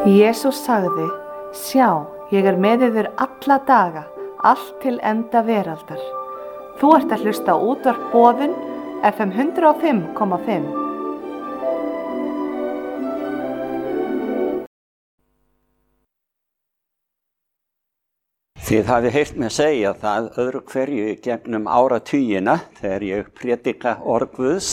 Jesús sagði, sjá, ég með yður alla daga, allt til enda veraldar. Þú ert að hlusta á útvarp Boðun, FM 105,5. Þið hafið heyrt mig segja það öðru hverju gegnum áratugina þegar ég predika orð Guðs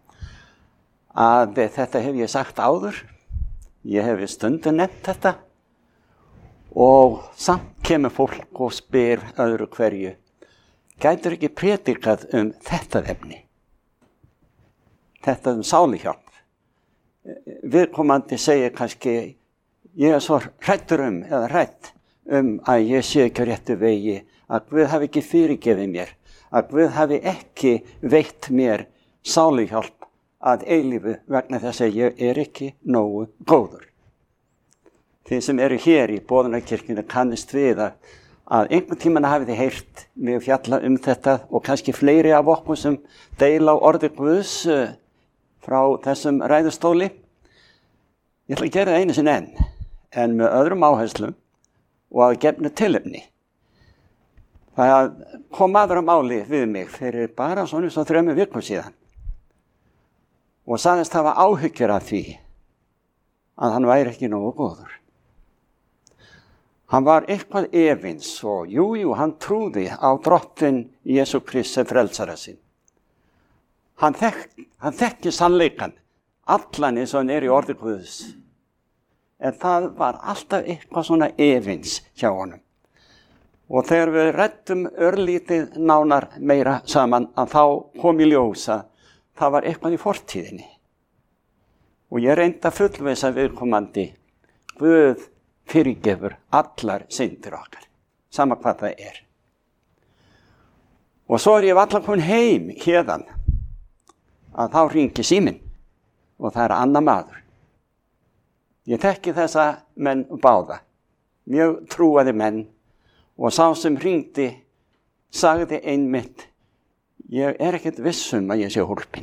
að þetta hef ég sagt áður. Ég hef stundum nefnt þetta og samt kemur fólk og spyr öðru hverju, gætir ekki predikað þetta efni? Þetta sáluhjálp. Viðkomandi segir kannski, ég svo hræddur hrædd að ég sé ekki á réttu vegi, að Guð hafi ekki fyrirgefið mér, að Guð hafi ekki veitt mér sáluhjálp að eilífu vegna þess að ég ekki nógu góður. Þið sem eru hér í Boðunarkirkjunni kannist við að einhvern tímann hafið þið heyrt mig fjalla þetta og kannski fleiri af okkur sem deila á orði Guðs frá þessum ræðustóli. Ég ætla að gera það einu sinni en með öðrum áherslum og að gefnu tilefni. Það kom maður á máli við mig fyrir bara svona 3 vikum síðan og sagðist hafa áhyggjur af því að hann væri ekki nógu góður. Hann var eitthvað efins og jú, hann trúði á Drottinn Jesú Krist sem frelsara sinn. Hann þekki sannleikann, allan eins og hann í orði Guðs. En það var alltaf eitthvað svona efins hjá honum. Og þegar við ræddum örlítið nánar meira saman að þá kom í ljós að það var eitthvað í fortíðinni. Og ég reyndi að fullvissa viðkomandi, Guð fyrirgefur allar syndir okkar, sama hvað það er. Og svo ég allar komin heim hérðan, að þá hringi síminn og það annar maður. Ég þekki þessa menn báða, mjög trúaði menn og sá sem hringdi sagði einmitt, ég ekkert viss að ég sé hólpinn.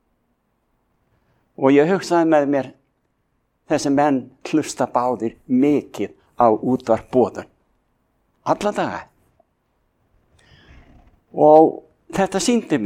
Og ég hugsaði með mér, þessi menn hlusta báðir mikið á útvarp Boðun, alla daga. Og þetta sýndi mér